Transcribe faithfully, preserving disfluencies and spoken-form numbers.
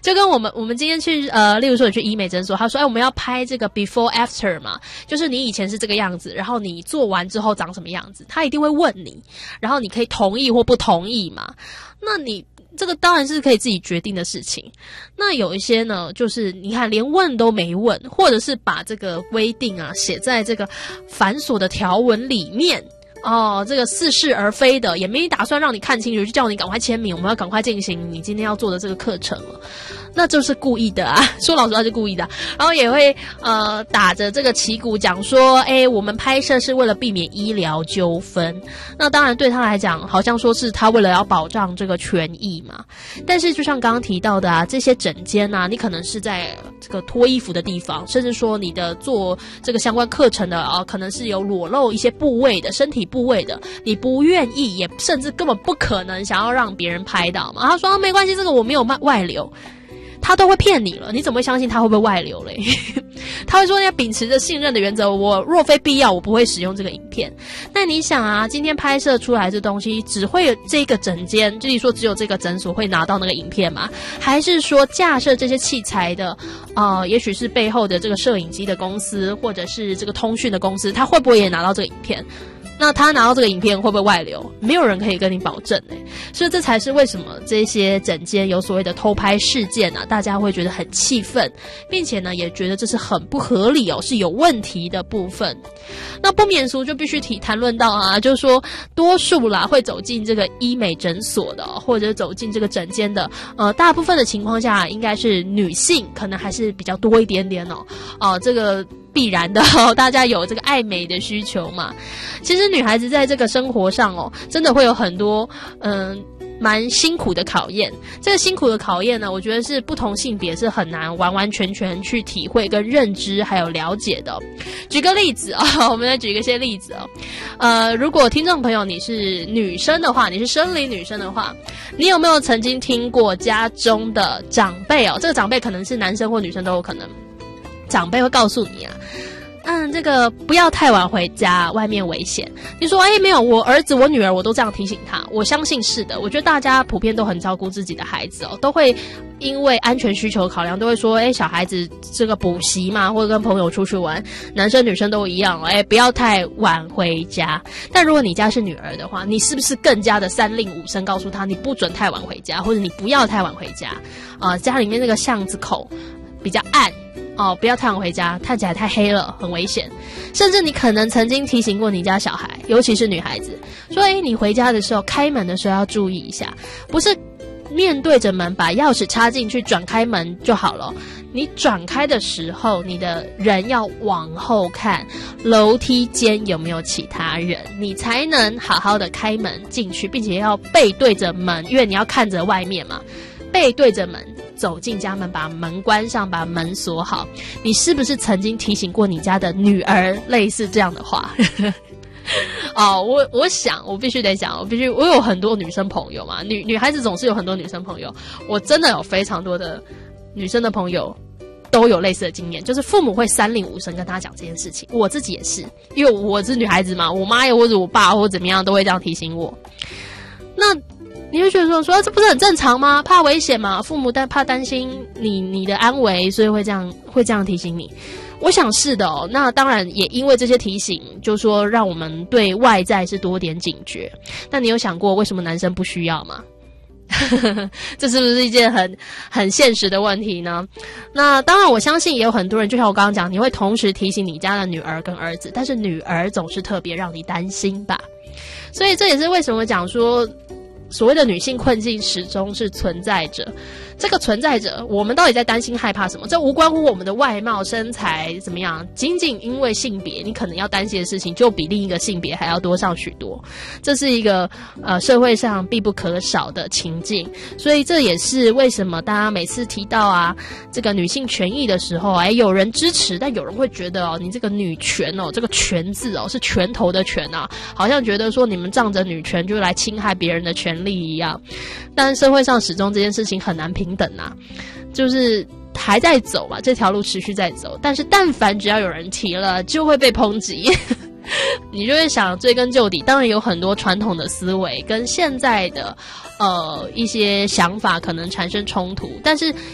就跟我们我们今天去呃，例如说你去医美诊所，他说哎我们要拍这个 before after 嘛，就是你以前是这个样子，然后你做完之后长什么样子，他一定会问你，然后你可以同意或不同意嘛。那你这个当然是可以自己决定的事情。那有一些呢，就是你看连问都没问，或者是把这个规定啊写在这个繁琐的条文里面。哦，这个似是而非的，也没打算让你看清楚，就叫你赶快签名，我们要赶快进行你今天要做的这个课程了，那就是故意的啊，说老实话是故意的，然后也会呃打着这个旗鼓讲说，诶我们拍摄是为了避免医疗纠纷，那当然对他来讲，好像说是他为了要保障这个权益嘛，但是就像刚刚提到的啊，这些诊间啊，你可能是在这个脱衣服的地方，甚至说你的做这个相关课程的啊，可能是有裸露一些部位的身体部位的，你不愿意，也甚至根本不可能想要让别人拍到嘛。他说、啊、没关系，这个我没有外流，他都会骗你了，你怎么会相信他会不会外流嘞？他会说要秉持着信任的原则，我若非必要，我不会使用这个影片。那你想啊，今天拍摄出来这东西，只会有这个诊间，就是说只有这个诊所会拿到那个影片吗？还是说架设这些器材的，呃，也许是背后的这个摄影机的公司，或者是这个通讯的公司，他会不会也拿到这个影片？那他拿到这个影片会不会外流？没有人可以跟你保证欸，所以这才是为什么这些诊间有所谓的偷拍事件啊，大家会觉得很气愤，并且呢也觉得这是很不合理哦，是有问题的部分。那不免俗就必须提谈论到啊，就是说多数啦会走进这个医美诊所的，或者走进这个诊间的，呃，大部分的情况下应该是女性，可能还是比较多一点点哦，哦、呃，这个。必然的哦，大家有这个爱美的需求嘛。其实女孩子在这个生活上哦，真的会有很多嗯蛮辛苦的考验。这个辛苦的考验呢，我觉得是不同性别是很难完完全全去体会跟认知还有了解的。举个例子啊、哦，我们来举一些例子哦。呃，如果听众朋友你是女生的话，你是生理女生的话，你有没有曾经听过家中的长辈哦？这个长辈可能是男生或女生都有可能。长辈会告诉你啊，嗯，这个不要太晚回家，外面危险。你说，哎，没有，我儿子、我女儿，我都这样提醒他。我相信是的，我觉得大家普遍都很照顾自己的孩子哦，都会因为安全需求考量，都会说，哎，小孩子这个补习嘛，或者跟朋友出去玩，男生女生都一样，哎，不要太晚回家。但如果你家是女儿的话，你是不是更加的三令五申告诉他，你不准太晚回家，或者你不要太晚回家啊、呃？家里面那个巷子口比较暗。哦，不要太晚回家，看起来太黑了，很危险。甚至你可能曾经提醒过你家小孩，尤其是女孩子，说：“哎，你回家的时候，开门的时候要注意一下，不是面对着门把钥匙插进去转开门就好了。你转开的时候，你的人要往后看，楼梯间有没有其他人，你才能好好的开门进去，并且要背对着门，因为你要看着外面嘛。”背对着门走进家门，把门关上，把门锁好。你是不是曾经提醒过你家的女儿类似这样的话？哦，我我想，我必须得讲，我必须，我有很多女生朋友嘛，女女孩子总是有很多女生朋友，我真的有非常多的女生的朋友都有类似的经验，就是父母会三令五申跟她讲这件事情。我自己也是，因为我是女孩子嘛，我妈又或者我爸或者怎么样都会这样提醒我。那你会觉得说说、啊、这不是很正常吗？怕危险嘛，父母但怕担心你你的安危，所以会这样会这样提醒你。我想是的哦。那当然也因为这些提醒，就说让我们对外在是多点警觉。那你有想过为什么男生不需要吗？这是不是一件很很现实的问题呢？那当然我相信也有很多人，就像我刚刚讲，你会同时提醒你家的女儿跟儿子，但是女儿总是特别让你担心吧。所以这也是为什么讲说所谓的女性困境始终是存在着。这个存在着，我们到底在担心害怕什么？这无关乎我们的外貌身材怎么样，仅仅因为性别，你可能要担心的事情就比另一个性别还要多上许多。这是一个呃社会上必不可少的情境，所以这也是为什么大家每次提到啊这个女性权益的时候，哎，有人支持，但有人会觉得哦，你这个女权哦，这个权字哦是拳头的拳啊，好像觉得说你们仗着女权就来侵害别人的权利一样。但社会上始终这件事情很难平等啊，就是还在走嘛，这条路持续在走，但是但凡只要有人提了就会被抨击你就会想追根究底，当然有很多传统的思维跟现在的呃一些想法可能产生冲突，但是